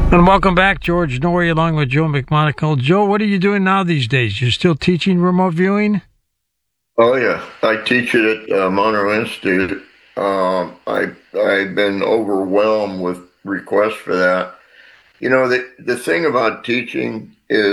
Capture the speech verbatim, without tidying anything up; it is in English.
And welcome back, George Noory, along with Joe McMonagle. Joe, what are you doing now these days? You're still teaching remote viewing? Oh yeah, I teach it at uh, Monroe Institute. Um, I I've been overwhelmed with requests for that. You know, the the thing about teaching is